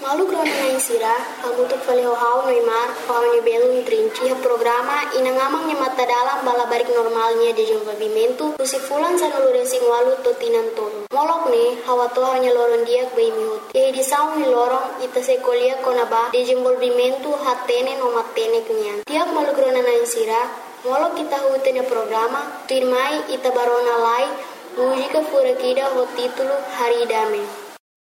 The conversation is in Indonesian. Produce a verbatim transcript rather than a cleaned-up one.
Malu grona na insira, kamutuk fale hau Neymar, hau ni belum trinci ha programa inangamang ni mata dalam bala barik normalnya de desenvolvimento, usi fulan sa nulure sing walu totinan tolo. Molok ne, hawa to hanya loron dia bei mihut. Ye di saung ni lorong ita se kolia konaba de desenvolvimento hatene no matene kenyan. Tiap malu grona na insira, molok kita hutene programa, firmai ita barona lai, mujika fura kida ho titulo hari dame.